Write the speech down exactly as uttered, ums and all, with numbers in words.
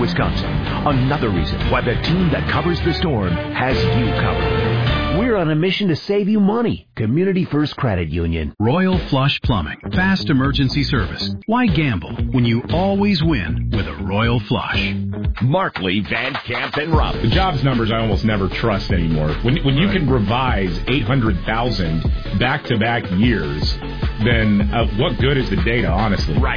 Wisconsin. Another reason why the team that covers the Storm has you covered. We're on a mission to save you money. Community First Credit Union. Royal Flush Plumbing. Fast emergency service. Why gamble when you always win with a Royal Flush? Markley, Van Camp, and Rob. The jobs numbers I almost never trust anymore. When when you can revise eight hundred thousand back-to-back years, then uh, what good is the data, honestly? Right.